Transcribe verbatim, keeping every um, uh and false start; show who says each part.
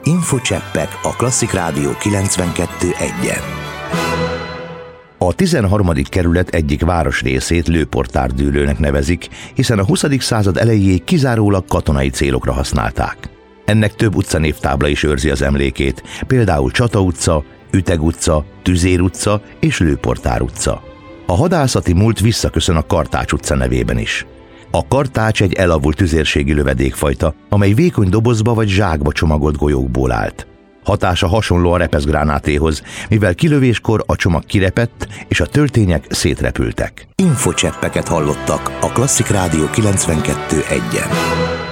Speaker 1: Infocseppek a Klasszik Rádió kilencvenkettő egyen. A tizenharmadik kerület egyik városrészét lőportárdűlőnek nevezik, hiszen a huszadik század elejéig kizárólag katonai célokra használták. Ennek több utcanévtábla is őrzi az emlékét, például Csata utca, Üteg utca, Tüzér utca és Lőportár utca. A hadászati múlt visszaköszön a Kartács utca nevében is. A kartács egy elavult tüzérségi lövedékfajta, amely vékony dobozba vagy zsákba csomagolt golyókból állt. Hatása hasonló a repeszgránátéhoz, mivel kilövéskor a csomag kirepett és a töltények szétrepültek.
Speaker 2: Infocseppeket hallottak a Klasszik Rádió kilencvenkettő egyen.